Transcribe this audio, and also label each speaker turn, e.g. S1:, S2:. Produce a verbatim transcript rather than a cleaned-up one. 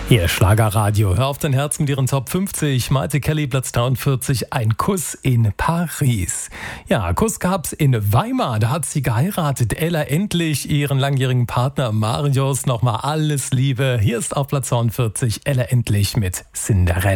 S1: Hier Schlagerradio. Hör auf dein Herz mit ihren Top fünfzig. Maite Kelly, Platz dreiundvierzig. Ein Kuss in Paris. Ja, Kuss gab's in Weimar. Da hat sie geheiratet. Ella endlich ihren langjährigen Partner Marius. Nochmal alles Liebe. Hier ist auf Platz zweiundvierzig Ella endlich mit Cinderella.